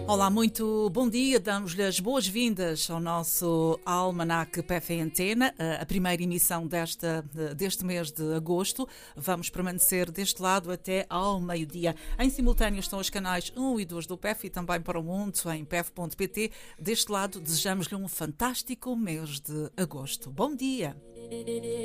Olá, muito bom dia. Damos-lhe as boas-vindas ao nosso Almanac PF em Antena, a primeira emissão deste mês de agosto. Vamos permanecer deste lado até ao meio-dia. Em simultâneo estão os canais 1 e 2 do PF e também para o mundo em pef.pt. Deste lado, desejamos-lhe um fantástico mês de agosto. Bom dia!